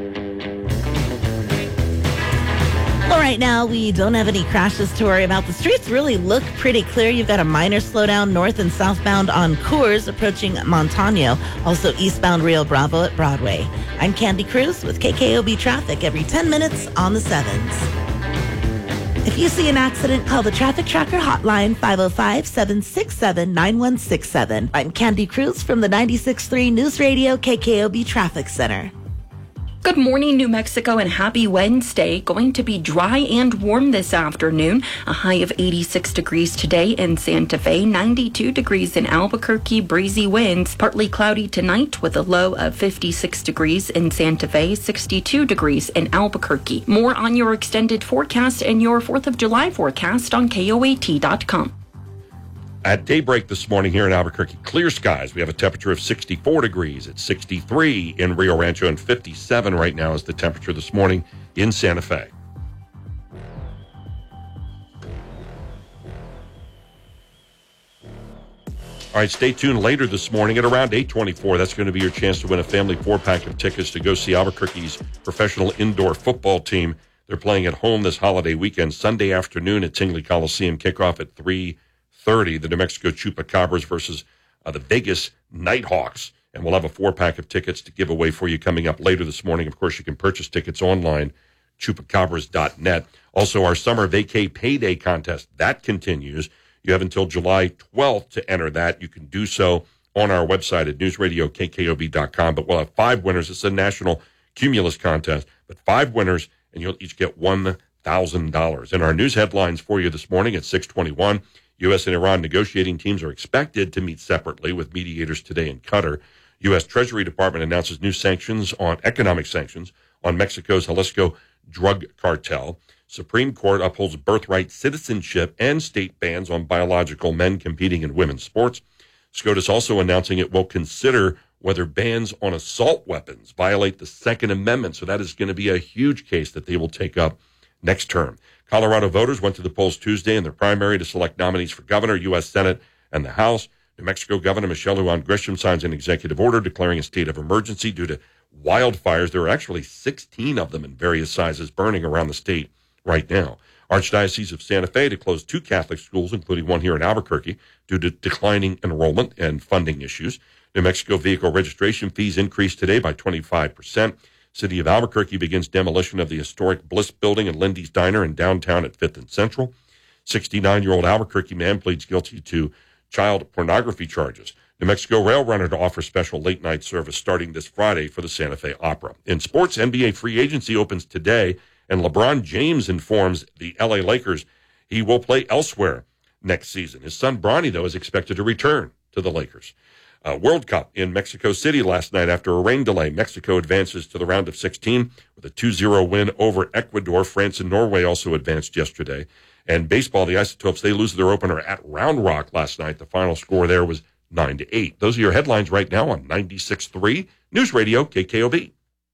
Well, right now, we don't have any crashes to worry about. The streets really look pretty clear. You've got a minor slowdown north and southbound on Coors approaching Montano. Also eastbound Rio Bravo at Broadway. I'm Candy Cruz with K K O B Traffic every ten minutes on the sevens. If you see an accident, call the Traffic Tracker hotline five oh five, seven six seven, nine one six seven. I'm Candy Cruz from the ninety-six point three News Radio K K O B Traffic Center. Good morning, New Mexico, and happy Wednesday. Going to be dry and warm this afternoon. A high of eighty-six degrees today in Santa Fe, ninety-two degrees in Albuquerque, breezy winds. Partly cloudy tonight with a low of fifty-six degrees in Santa Fe, sixty-two degrees in Albuquerque. More on your extended forecast and your fourth of July forecast on K O A T dot com. At daybreak this morning here in Albuquerque, clear skies. We have a temperature of sixty-four degrees. It's sixty-three in Rio Rancho and fifty-seven right now is the temperature this morning in Santa Fe. All right, stay tuned later this morning at around eight twenty-four. That's going to be your chance to win a family four-pack of tickets to go see Albuquerque's professional indoor football team. They're playing at home this holiday weekend, Sunday afternoon at Tingley Coliseum. Kickoff at three thirty, the New Mexico Chupacabras versus uh, the Vegas Nighthawks. And we'll have a four-pack of tickets to give away for you coming up later this morning. Of course, you can purchase tickets online, chupacabras dot net. Also, our Summer Vacay Payday Contest, that continues. You have until July twelfth to enter that. You can do so on our website at news radio k k o b dot com. But we'll have five winners. It's a national cumulus contest, but five winners, and you'll each get one thousand dollars. And our news headlines for you this morning at six twenty-one. U S and Iran negotiating teams are expected to meet separately with mediators today in Qatar. U S Treasury Department announces new sanctions on economic sanctions on Mexico's Jalisco drug cartel. Supreme Court upholds birthright citizenship and state bans on biological men competing in women's sports. SCOTUS also announcing it will consider whether bans on assault weapons violate the Second Amendment. So that is going to be a huge case that they will take up next term. Colorado voters went to the polls Tuesday in their primary to select nominees for governor, U S Senate, and the House. New Mexico Governor Michelle Lujan Grisham signs an executive order declaring a state of emergency due to wildfires. There are actually sixteen of them in various sizes burning around the state right now. Archdiocese of Santa Fe to close two Catholic schools, including one here in Albuquerque, due to declining enrollment and funding issues. New Mexico vehicle registration fees increased today by twenty-five percent. City of Albuquerque begins demolition of the historic Bliss Building and Lindy's Diner in downtown at fifth and Central. sixty-nine-year-old Albuquerque man pleads guilty to child pornography charges. New Mexico Rail Runner to offer special late-night service starting this Friday for the Santa Fe Opera. In sports, N B A free agency opens today, and LeBron James informs the L A Lakers he will play elsewhere next season. His son Bronny, though, is expected to return to the Lakers. Uh, World Cup in Mexico City last night after a rain delay. Mexico advances to the round of sixteen with a two zero win over Ecuador. France and Norway also advanced yesterday. And baseball, the Isotopes, they lose their opener at Round Rock last night. The final score there was nine to eight. Those are your headlines right now on ninety-six point three News Radio K K O B.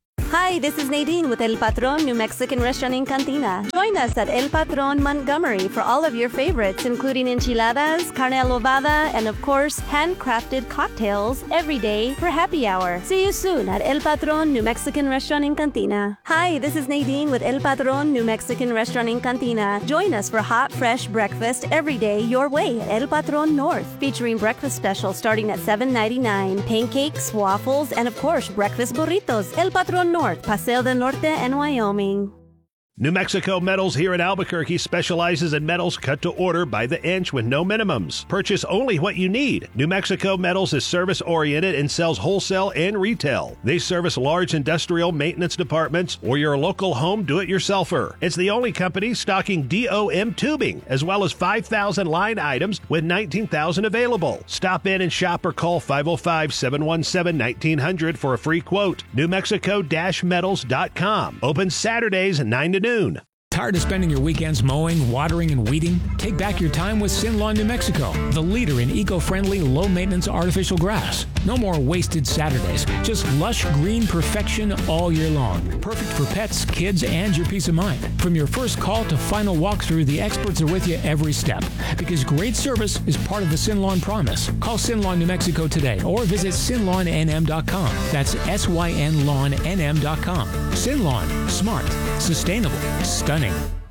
Hi, this is Nadine with El Patron New Mexican Restaurant in Cantina. Join us at El Patron Montgomery for all of your favorites, including enchiladas, carne adobada, and of course, handcrafted cocktails every day for happy hour. See you soon at El Patron New Mexican Restaurant in Cantina. Hi, this is Nadine with El Patron New Mexican Restaurant in Cantina. Join us for hot, fresh breakfast every day your way at El Patron North, featuring breakfast specials starting at seven ninety-nine, pancakes, waffles, and of course, breakfast burritos. El Patron North, Paseo del Norte, and Wyoming. New Mexico Metals here in Albuquerque specializes in metals cut to order by the inch with no minimums. Purchase only what you need. New Mexico Metals is service-oriented and sells wholesale and retail. They service large industrial maintenance departments or your local home do-it-yourselfer. It's the only company stocking D O M tubing, as well as five thousand line items with nineteen thousand available. Stop in and shop or call five oh five, seven one seven, nineteen hundred for a free quote. New Mexico Metals dot com. Open Saturdays nine to noon. Tired of spending your weekends mowing, watering, and weeding? Take back your time with Sin Lawn New Mexico, the leader in eco-friendly, low-maintenance artificial grass. No more wasted Saturdays, just lush green perfection all year long. Perfect for pets, kids, and your peace of mind. From your first call to final walkthrough, the experts are with you every step. Because great service is part of the Sin Lawn promise. Call Sin Lawn New Mexico today or visit sin lawn n m dot com. That's S Y N lawn N M dot com. Sin Lawn, smart, sustainable, stunning.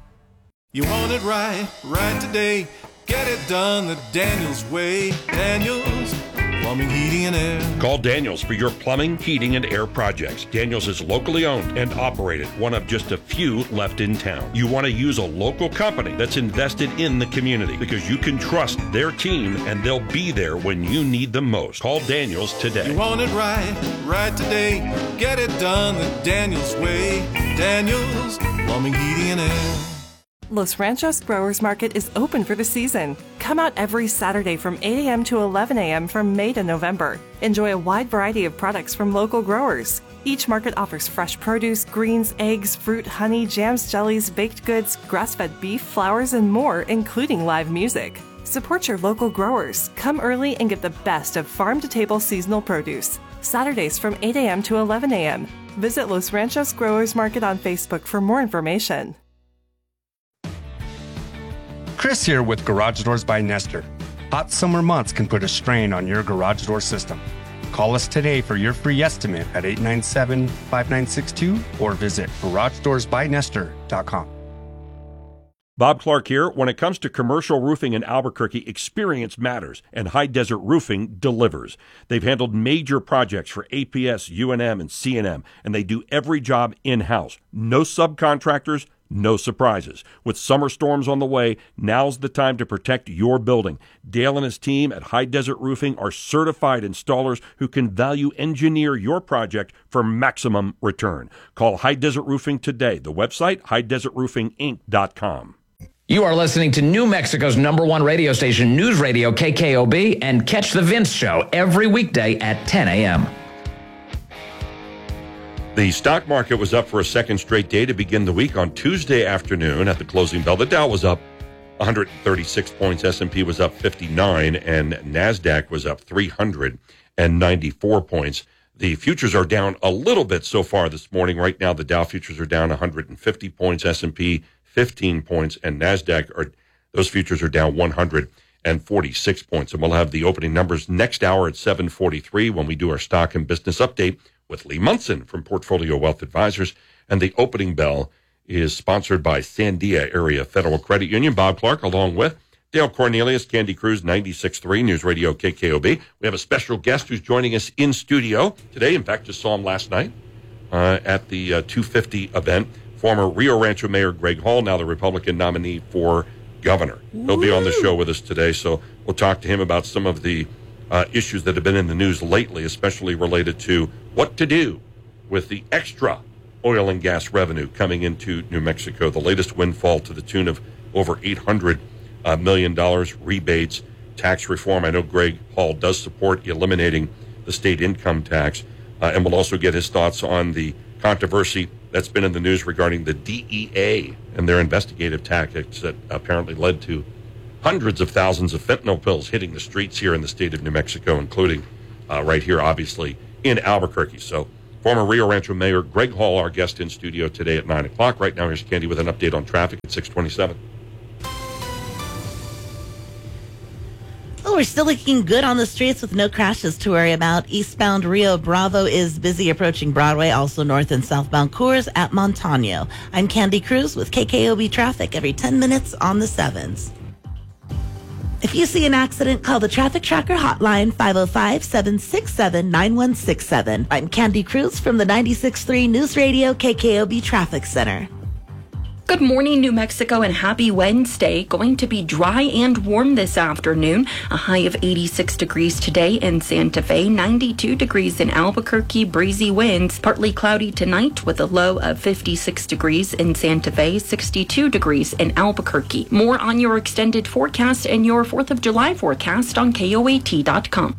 You want it right, right today. Get it done the Daniels way. Daniels Plumbing, Heating, and Air. Call Daniels for your plumbing, heating, and air projects. Daniels is locally owned and operated, one of just a few left in town. You want to use a local company that's invested in the community because you can trust their team and they'll be there when you need them most. Call Daniels today. You want it right, right today. Get it done the Daniels way. Daniels Plumbing, Heating, and Air. Los Ranchos Growers Market is open for the season. Come out every Saturday from eight a.m. to eleven a.m. from May to November. Enjoy a wide variety of products from local growers. Each market offers fresh produce, greens, eggs, fruit, honey, jams, jellies, baked goods, grass-fed beef, flowers, and more, including live music. Support your local growers. Come early and get the best of farm-to-table seasonal produce. Saturdays from eight a.m. to eleven a.m. Visit Los Ranchos Growers Market on Facebook for more information. Chris here with Garage Doors by Nestor. Hot summer months can put a strain on your garage door system. Call us today for your free estimate at eight nine seven, five nine six two or visit garage doors by nestor dot com. Bob Clark here. When it comes to commercial roofing in Albuquerque, experience matters, and High Desert Roofing delivers. They've handled major projects for A P S, U N M, and C and M, and they do every job in-house. No subcontractors, no surprises. With summer storms on the way, now's the time to protect your building. Dale and his team at High Desert Roofing are certified installers who can value engineer your project for maximum return. Call High Desert Roofing today. The website, high desert roofing inc dot com. You are listening to New Mexico's number one radio station, News Radio K K O B, and catch The Vince Show every weekday at ten a.m. The stock market was up for a second straight day to begin the week on Tuesday afternoon at the closing bell. The Dow was up one hundred thirty-six points, S and P was up fifty-nine, and NASDAQ was up three hundred ninety-four points. The futures are down a little bit so far this morning. Right now, the Dow futures are down one hundred fifty points, S and P fifteen points, and NASDAQ, are those futures are down one hundred forty-six points. And we'll have the opening numbers next hour at seven forty-three when we do our stock and business update with Lee Munson from Portfolio Wealth Advisors. And the opening bell is sponsored by Sandia Area Federal Credit Union. Bob Clark, along with Dale Cornelius, Candy Cruz, ninety-six point three News Radio K K O B. We have a special guest who's joining us in studio today. In fact, just saw him last night. uh, at the uh, two fifty event. Former Rio Rancho Mayor Greg Hall, now the Republican nominee for governor. He'll be on the show with us today, so we'll talk to him about some of the uh, issues that have been in the news lately, especially related to what to do with the extra oil and gas revenue coming into New Mexico. The latest windfall to the tune of over eight hundred million dollars, rebates, tax reform. I know Greg Hall does support eliminating the state income tax, uh, and we'll also get his thoughts on the controversy that's been in the news regarding the D E A and their investigative tactics that apparently led to hundreds of thousands of fentanyl pills hitting the streets here in the state of New Mexico, including uh, right here, obviously, in Albuquerque. So former Rio Rancho Mayor Greg Hall, our guest in studio today at nine o'clock. Right now, here's Candy with an update on traffic at six twenty-seven. Oh, we're still looking good on the streets with no crashes to worry about. Eastbound Rio Bravo is busy approaching Broadway, also north and southbound Coors at Montano. I'm Candy Cruz with K K O B Traffic every ten minutes on the sevens. If you see an accident, call the Traffic Tracker hotline five oh five, seven six seven, nine one six seven. I'm Candy Cruz from the ninety-six point three News Radio K K O B Traffic Center. Good morning, New Mexico, and happy Wednesday. Going to be dry and warm this afternoon. A high of eighty-six degrees today in Santa Fe, ninety-two degrees in Albuquerque, breezy winds. Partly cloudy tonight with a low of fifty-six degrees in Santa Fe, sixty-two degrees in Albuquerque. More on your extended forecast and your fourth of July forecast on K O A T dot com.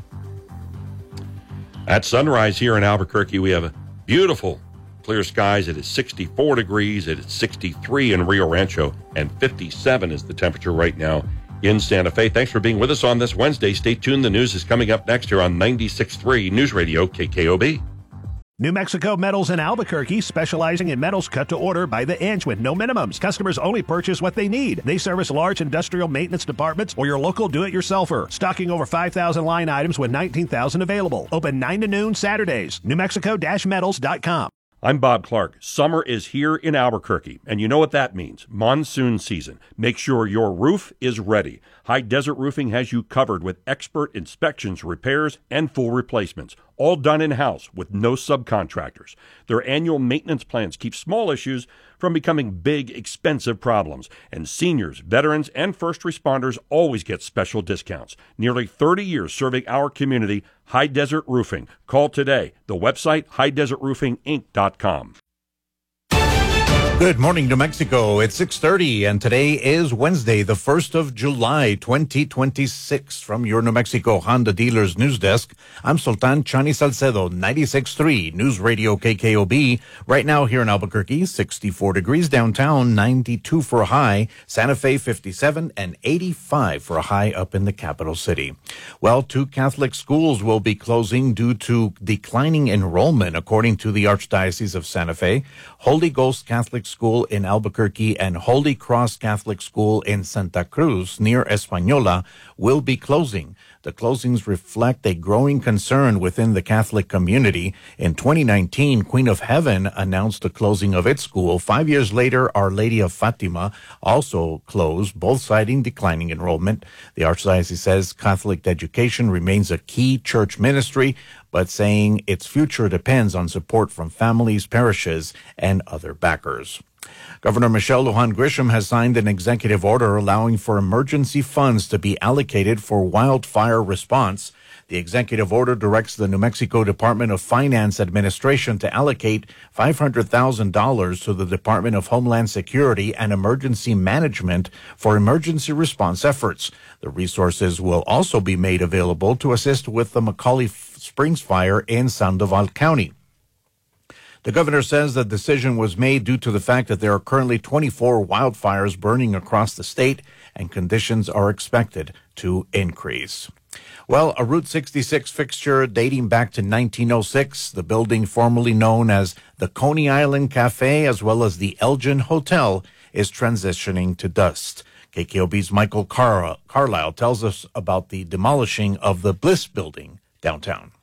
At sunrise here in Albuquerque, we have a beautiful clear skies. It is sixty-four degrees. It is sixty-three in Rio Rancho, and fifty-seven is the temperature right now in Santa Fe. Thanks for being with us on this Wednesday. Stay tuned. The news is coming up next here on ninety-six point three News Radio K K O B. New Mexico Metals in Albuquerque, specializing in metals cut to order by the inch with no minimums. Customers only purchase what they need. They service large industrial maintenance departments or your local do-it-yourselfer. Stocking over five thousand line items with nineteen thousand available. Open nine to noon Saturdays. New Mexico Metals dot com. I'm Bob Clark. Summer is here in Albuquerque, and you know what that means. Monsoon season. Make sure your roof is ready. High Desert Roofing has you covered with expert inspections, repairs, and full replacements, all done in-house with no subcontractors. Their annual maintenance plans keep small issues from becoming big, expensive problems. And seniors, veterans, and first responders always get special discounts. Nearly thirty years serving our community, High Desert Roofing. Call today. The website, high desert roofing inc dot com. Good morning, New Mexico. It's six thirty, and today is Wednesday, the first of July, twenty twenty-six. From your New Mexico Honda Dealers News Desk, I'm Sultan Chani Salcedo, ninety-six point three News Radio K K O B. Right now here in Albuquerque, sixty-four degrees downtown, ninety-two for a high, Santa Fe fifty-seven, and eighty-five for a high up in the capital city. Well, two Catholic schools will be closing due to declining enrollment, according to the Archdiocese of Santa Fe. Holy Ghost Catholic School in Albuquerque and Holy Cross Catholic School in Santa Cruz near Española will be closing. The closings reflect a growing concern within the Catholic community. In twenty nineteen, Queen of Heaven announced the closing of its school. Five years later, Our Lady of Fatima also closed, both citing declining enrollment. The Archdiocese says Catholic education remains a key church ministry, but saying its future depends on support from families, parishes, and other backers. Governor Michelle Lujan Grisham has signed an executive order allowing for emergency funds to be allocated for wildfire response. The executive order directs the New Mexico Department of Finance Administration to allocate five hundred thousand dollars to the Department of Homeland Security and Emergency Management for emergency response efforts. The resources will also be made available to assist with the McCauley Springs fire in Sandoval County. The governor says the decision was made due to the fact that there are currently twenty-four wildfires burning across the state, and conditions are expected to increase. Well, a Route sixty-six fixture dating back to nineteen oh six, the building formerly known as the Coney Island Cafe as well as the Elgin Hotel, is transitioning to dust. K K O B's Michael Car- Carlisle tells us about the demolishing of the Bliss building downtown.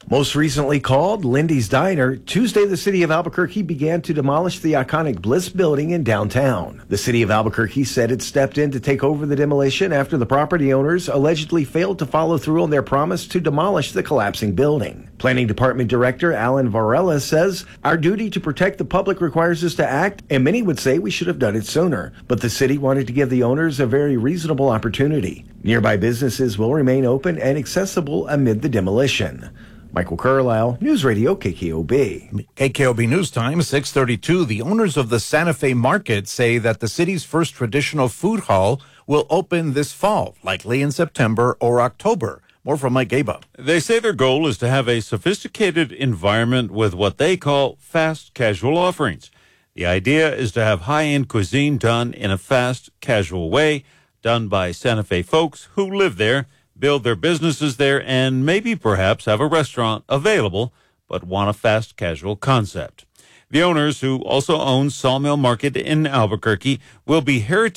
Most recently called Lindy's Diner, Tuesday the city of Albuquerque began to demolish the iconic Bliss building in downtown. The city of Albuquerque said it stepped in to take over the demolition after the property owners allegedly failed to follow through on their promise to demolish the collapsing building. Planning Department Director Alan Varela says, "Our duty to protect the public requires us to act, and many would say we should have done it sooner. But the city wanted to give the owners a very reasonable opportunity. Nearby businesses will remain open and accessible amid the demolition." Michael Carlisle, News Radio K K O B. K K O B News Time, six thirty-two. The owners of the Santa Fe Market say that the city's first traditional food hall will open this fall, likely in September or October. More from Mike Gaba. They say their goal is to have a sophisticated environment with what they call fast casual offerings. The idea is to have high-end cuisine done in a fast, casual way, done by Santa Fe folks who live there, build their businesses there, and maybe perhaps have a restaurant available, but want a fast casual concept. The owners, who also own Sawmill Market in Albuquerque, will be heritage